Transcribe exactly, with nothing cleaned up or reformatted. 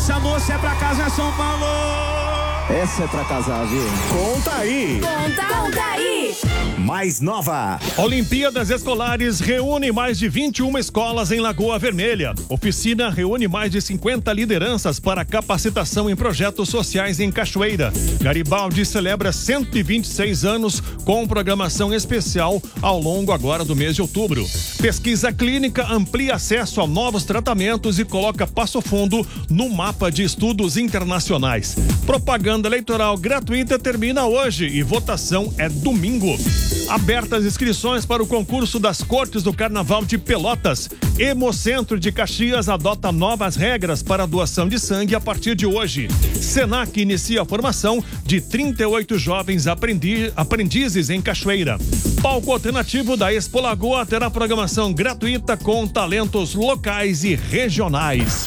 Essa moça é pra casa, é São Paulo. Essa é pra casar, viu? Conta aí. Conta, conta aí. Mais nova. Olimpíadas Escolares reúne mais de vinte e uma escolas em Lagoa Vermelha. Oficina reúne mais de cinquenta lideranças para capacitação em projetos sociais em Cachoeira. Garibaldi celebra cento e vinte e seis anos com programação especial ao longo agora do mês de outubro. Pesquisa clínica amplia acesso a novos tratamentos e coloca Passo Fundo no mapa de estudos internacionais. Propaganda eleitoral gratuita termina hoje e votação é domingo. Abertas inscrições para o concurso das Cortes do Carnaval de Pelotas. Hemocentro de Caxias adota novas regras para a doação de sangue a partir de hoje. Senac inicia a formação de trinta e oito jovens aprendi- aprendizes em Cachoeira. Palco alternativo da Expo Lagoa terá programação gratuita com talentos locais e regionais.